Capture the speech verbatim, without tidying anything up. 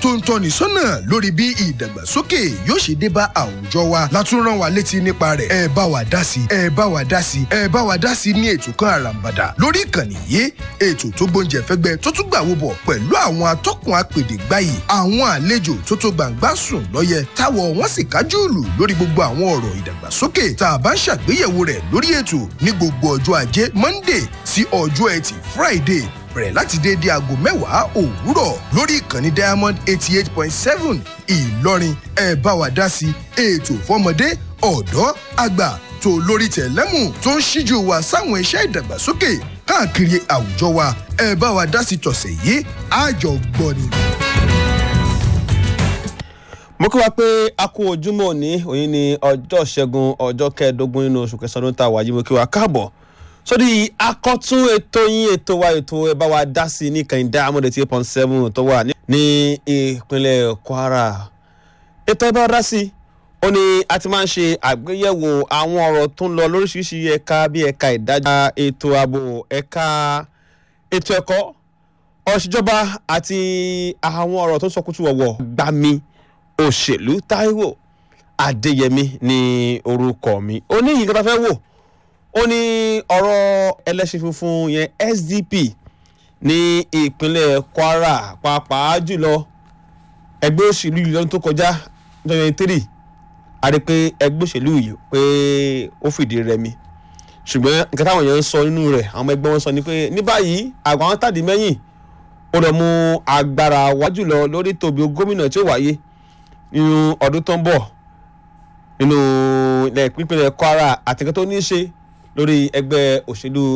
tó ń tọ́ni sọ́nà lórí bí ìdàgbàsókè yóò ṣe dé bá àwùjọ wa látún rán wa létí nípa rẹ̀. ẹ bá wa dá sí ẹ bá wa dá sí ẹ bá wa dá sí ní ètò kan àràǹbàdà lórí ìkànnì yìí, ètò tó gbóúnjẹ fẹ́gbẹ́ tó tún gbàwó bọ̀ pẹ̀lú àwọn atọ́kùn apèdè gbáyì, àwọn àlejò tó tó gbàǹgbà sùn lọ́yẹ táwọ̀ wọ́n sì kájú ìlú lórí gbogbo àwọn ọ̀rọ̀ ìdàgbàsókè tá a bá ń ṣàgbéyẹ̀wò rẹ̀ lórí ètò ní gbogbo ọjọ́ ajé Monday sí ọjọ́ ẹtì Friday bẹ̀rẹ̀ láti déédé aago mẹ́wàá òwúrọ̀ lórí ìkànnì Diamond eighty eight point seven Ìlọrin. ẹ bá wa dá sí ètò fọmọdé ọ̀dọ́ àgbà tó lórí tẹ̀lẹ́mù tó ń ṣíjú wa sáwọn iṣẹ́ ìdàgbàsókè káàkiri àwùjọ wa. ẹ bá wa dá sí tọ̀sẹ̀ yìí àjọgbọ́ ni. mo kí wa pé a kú ojúmọ́ òní òní ní ọjọ́ ṣẹ́gun ọjọ́ kẹẹ̀ẹ́dógún nínú oṣù kẹsàn-án tá a wà yìí. mo kí wa káàbọ̀ sórí akọ́tún ètò yín ètò wa ètò ẹ bá wa dá sí ní kàn Diamond eighty eight point seven tó wà ní ìpínlẹ̀ Kwara. ètò ẹ bá wa dá sí ó ní a ti máa ń ṣe àgbéyẹ̀wò àwọn ọ̀rọ̀ tó ń lọ lóríṣiríṣi ẹ̀ka bí ẹ̀ka ìdájọ́, ètò ààbò, ẹ̀ka ètò ẹ̀kọ́, ọ̀ṣìjọba àti àwọn ọ̀rọ̀ tó ń sọkútù wọ̀wọ̀ gbami òṣèlú. Táíwò Adéyẹmí ní orúkọ mi. ó ní ìyíká tá fẹ́ wò ó ní ọ̀rọ̀ ẹlẹ́sìn funfun yẹn S D P ní ìpínlẹ̀ Kwara, pàápàá jùlọ ẹgbẹ́ òṣèlú yìí lọ́dún tó kọjá twenty twenty-three a rí pé ẹgbẹ́ òṣèlú yìí pé ó fìdí rẹmi, ṣùgbọ́n nǹkan táwọn èèyàn ń sọ nínú rẹ̀ àwọn ọmọ ẹgbẹ́ wọn sọ ni pé ní báyìí àgbà wọn tàdí mẹ́yìn ó lọ mú agbára wá jùlọ lórí tòbí gómìnà tí ó wáyé nínú ọdún tó ń bọ̀ nínú ilẹ̀ ìpínlẹ̀ Kwara àti nǹkan tó ní í ṣe lórí ẹgbẹ́ òṣèlú